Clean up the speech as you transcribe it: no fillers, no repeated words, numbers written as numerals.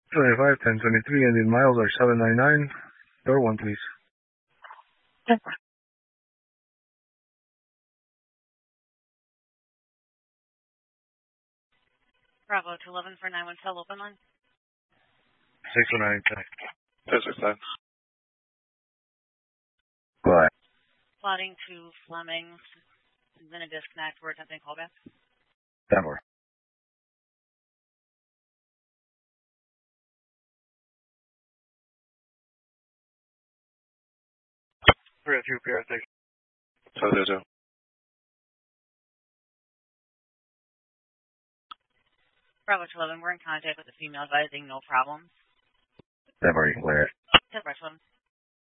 25, 1023, ending miles are 799. Door 1, please. Bravo 211 for 910 open line. 609, 1069. Go ahead. Plotting to Fleming, then a disconnect. We're attempting callback. Denver. We're at 2 PR, thank you. 700. Bravo 211, we're in contact with the female advising no problems. Denver, where? 10 Bravo 211.